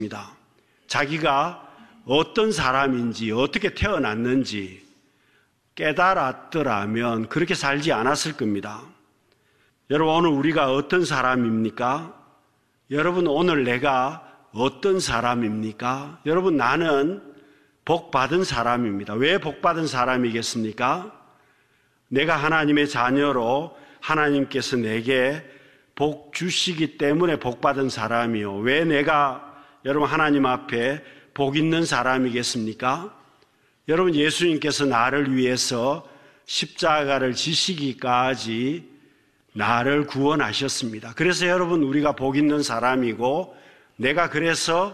자기가 어떤 사람인지 어떻게 태어났는지 깨달았더라면 그렇게 살지 않았을 겁니다. 여러분, 오늘 우리가 어떤 사람입니까? 여러분, 오늘 내가 어떤 사람입니까? 여러분, 나는 복받은 사람입니다. 왜 복받은 사람이겠습니까? 내가 하나님의 자녀로 하나님께서 내게 복 주시기 때문에 복받은 사람이요. 왜 내가 여러분 하나님 앞에 복 있는 사람이겠습니까? 여러분, 예수님께서 나를 위해서 십자가를 지시기까지 나를 구원하셨습니다. 그래서 여러분, 우리가 복 있는 사람이고 내가 그래서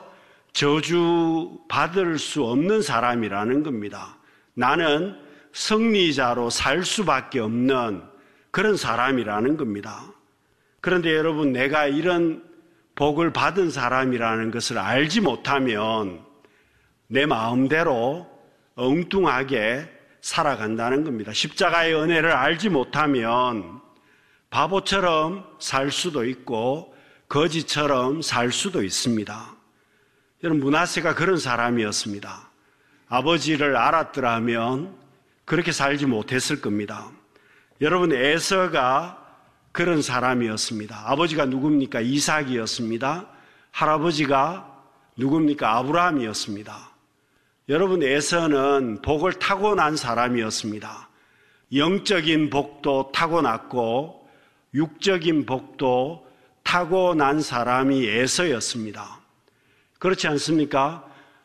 저주받을 수 없는 사람이라는 겁니다. 나는 승리자로 살 수밖에 없는 그런 사람이라는 겁니다. 그런데 여러분, 내가 이런 복을 받은 사람이라는 것을 알지 못하면 내 마음대로 엉뚱하게 살아간다는 겁니다. 십자가의 은혜를 알지 못하면 바보처럼 살 수도 있고 거지처럼 살 수도 있습니다. 여러분, 므낫세가 그런 사람이었습니다. 아버지를 알았더라면 그렇게 살지 못했을 겁니다. 여러분, 에서가 그런 사람이었습니다. 아버지가 누굽니까? 이삭이었습니다. 할아버지가 누굽니까? 아브라함이었습니다. 여러분, 에서는 복을 타고난 사람이었습니다. 영적인 복도 타고났고 육적인 복도 타고난 사람이 에서였습니다. 그렇지 않습니까?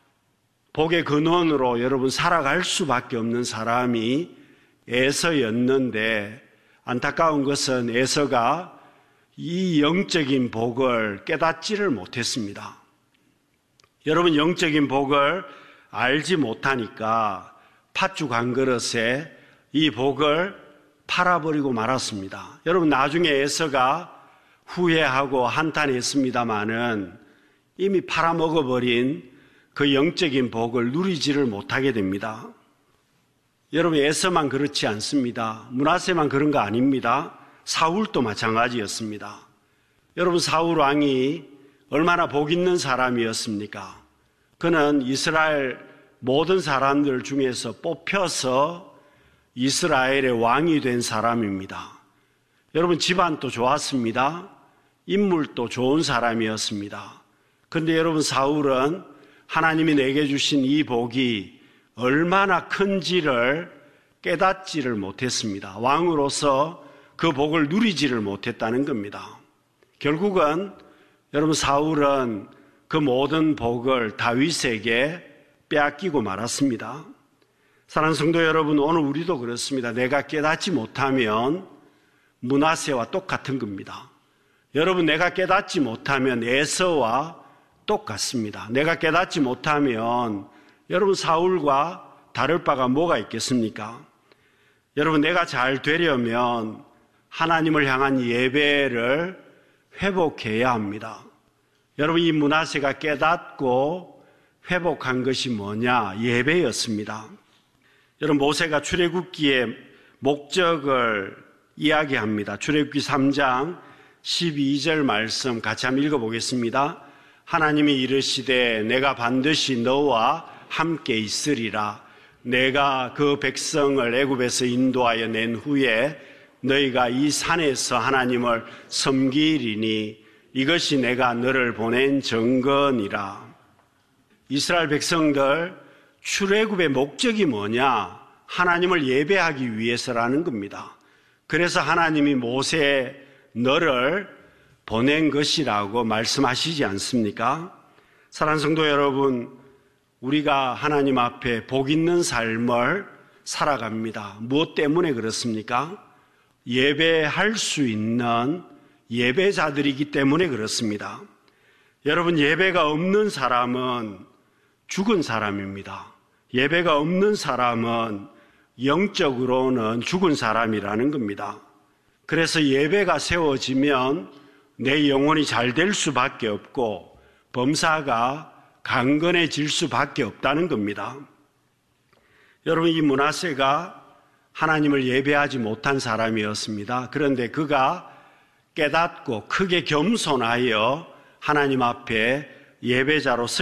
복의 근원으로 여러분 살아갈 수밖에 없는 사람이 에서였는데, 안타까운 것은 에서가 이 영적인 복을 깨닫지를 못했습니다. 여러분, 영적인 복을 알지 못하니까 팥죽 한 그릇에 이 복을 팔아버리고 말았습니다. 여러분, 나중에 에서가 후회하고 한탄했습니다마는 이미 팔아먹어버린 그 영적인 복을 누리지를 못하게 됩니다. 여러분, 에서만 그렇지 않습니다. 므낫세만 그런 거 아닙니다. 사울도 마찬가지였습니다. 여러분, 사울 왕이 얼마나 복 있는 사람이었습니까? 그는 이스라엘 모든 사람들 중에서 뽑혀서 이스라엘의 왕이 된 사람입니다. 여러분, 집안도 좋았습니다. 인물도 좋은 사람이었습니다. 그런데 여러분, 사울은 하나님이 내게 주신 이 복이 얼마나 큰지를 깨닫지를 못했습니다. 왕으로서 그 복을 누리지를 못했다는 겁니다. 결국은 여러분, 사울은 그 모든 복을 다윗에게 빼앗기고 말았습니다. 사랑하는 성도 여러분, 오늘 우리도 그렇습니다. 내가 깨닫지 못하면 므낫세와 똑같은 겁니다. 여러분, 내가 깨닫지 못하면 에서와 똑같습니다. 내가 깨닫지 못하면 여러분, 사울과 다를 바가 뭐가 있겠습니까? 여러분, 내가 잘 되려면 하나님을 향한 예배를 회복해야 합니다. 여러분, 이 므낫세가 깨닫고 회복한 것이 뭐냐? 예배였습니다. 여러분, 모세가 출애굽기의 목적을 이야기합니다. 출애굽기 3장 12절 말씀 같이 한번 읽어보겠습니다. 하나님이 이르시되 내가 반드시 너와 함께 있으리라. 내가 그 백성을 애굽에서 인도하여 낸 후에 너희가 이 산에서 하나님을 섬기리니 이것이 내가 너를 보낸 증거니라. 이스라엘 백성들 출애굽의 목적이 뭐냐? 하나님을 예배하기 위해서라는 겁니다. 그래서 하나님이 모세에 너를 보낸 것이라고 말씀하시지 않습니까? 사랑하는 성도 여러분, 우리가 하나님 앞에 복 있는 삶을 살아갑니다. 무엇 때문에 그렇습니까? 예배할 수 있는 예배자들이기 때문에 그렇습니다. 여러분, 예배가 없는 사람은 죽은 사람입니다. 예배가 없는 사람은 영적으로는 죽은 사람이라는 겁니다. 그래서 예배가 세워지면 내 영혼이 잘 될 수밖에 없고 범사가 강건해질 수밖에 없다는 겁니다. 여러분, 이 므낫세가 하나님을 예배하지 못한 사람이었습니다. 그런데 그가 깨닫고 크게 겸손하여 하나님 앞에 예배자로